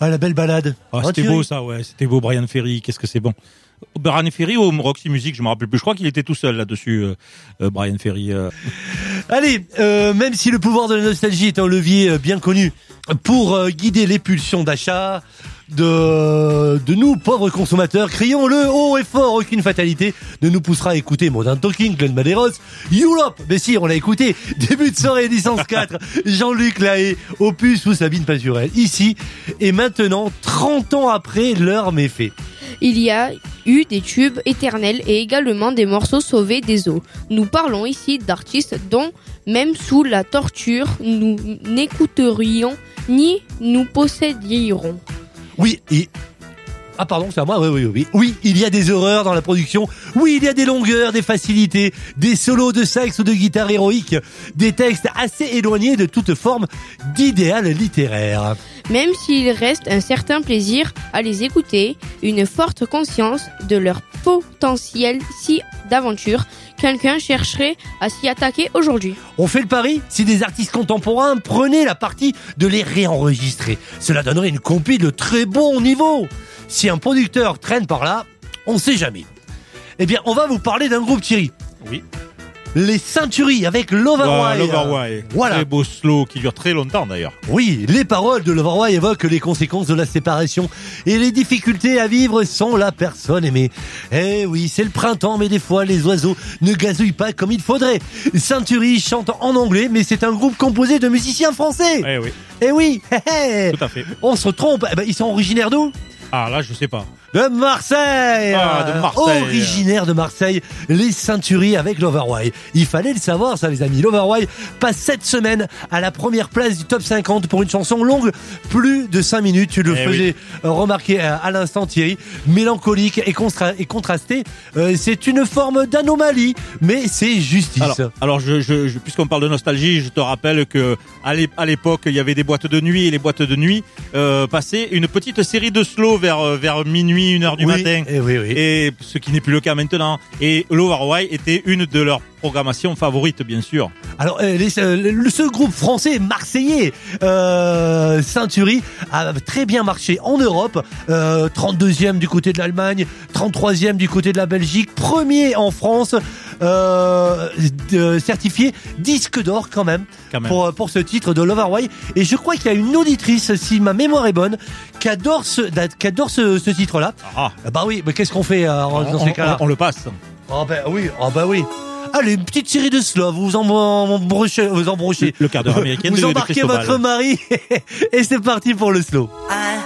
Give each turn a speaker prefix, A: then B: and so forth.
A: Ah, la belle balade.
B: C'était beau ça, ouais, c'était beau. Brian Ferry, qu'est-ce que c'est bon. Brian Ferry ou Roxy Music, je me rappelle plus. Je crois qu'il était tout seul là-dessus, Brian Ferry.
A: Allez, même si le pouvoir de la nostalgie est un levier bien connu pour guider les pulsions d'achat de nous, pauvres consommateurs, crions-le haut et fort, aucune fatalité ne nous poussera à écouter Modern Talking, Glenn Medeiros, Youlop, mais si, on l'a écouté, début de soirée, licence 4, Jean-Luc Lahaye, Opus ou Sabine Paturel, ici, et maintenant, 30 ans après leur méfait.
C: Il y a eu des tubes éternels et également des morceaux sauvés des eaux. Nous parlons ici d'artistes dont, même sous la torture, nous n'écouterions ni nous posséderons.
A: Oui, et... Ah pardon, c'est à moi, oui. Oui, il y a des horreurs dans la production. Oui, il y a des longueurs, des facilités, des solos de sax ou de guitare héroïque, des textes assez éloignés de toute forme d'idéal littéraire.
C: Même s'il reste un certain plaisir à les écouter, une forte conscience de leur potentiel si d'aventure, quelqu'un chercherait à s'y attaquer aujourd'hui.
A: On fait le pari, si des artistes contemporains prenaient la partie de les réenregistrer. Cela donnerait une compil de très bon niveau. Si un producteur traîne par là, on sait jamais. Eh bien, on va vous parler d'un groupe, Thierry.
B: Oui.
A: Les Century avec Loverwhy.
B: Loverwhy.
A: Voilà.
B: Très beau slow qui dure très longtemps d'ailleurs.
A: Oui, les paroles de Loverwhy évoquent les conséquences de la séparation et les difficultés à vivre sans la personne aimée. Eh oui, c'est le printemps, mais des fois les oiseaux ne gazouillent pas comme il faudrait. Century chante en anglais, mais c'est un groupe composé de musiciens français.
B: Eh oui.
A: Eh oui.
B: Tout à fait.
A: On se trompe. Eh ben, ils sont originaires d'où ?
B: Ah là, je sais pas.
A: De Marseille.
B: Ah, de Marseille.
A: Originaire de Marseille, les Century avec Loverwhy. Il fallait le savoir, ça, les amis. Loverwhy passe cette semaine à la première place du top 50 pour une chanson longue, plus de 5 minutes. Tu le faisais remarquer à l'instant, Thierry. Mélancolique et contrasté. C'est une forme d'anomalie, mais c'est justice.
B: Alors puisqu'on parle de nostalgie, je te rappelle que à l'époque, il y avait des boîtes de nuit et les boîtes de nuit passaient une petite série de slow vers minuit, 1h du matin. Et ce qui n'est plus le cas maintenant. Et Loverwhy était une de leurs programmations favorites, bien sûr.
A: Alors, ce groupe français marseillais, Century, a très bien marché en Europe. 32e du côté de l'Allemagne, 33e du côté de la Belgique, premier en France, certifié disque d'or quand même. Pour ce titre de Loverwhy. Et je crois qu'il y a une auditrice, si ma mémoire est bonne, qui adore ce titre-là. Bah oui, mais qu'est-ce qu'on fait dans ces cas-là ?
B: On le passe.
A: Ah bah oui. Allez, une petite série de slow, vous embrochez.
B: Le quart d'heure américain
A: vous embarquez votre mari et c'est parti pour le slow.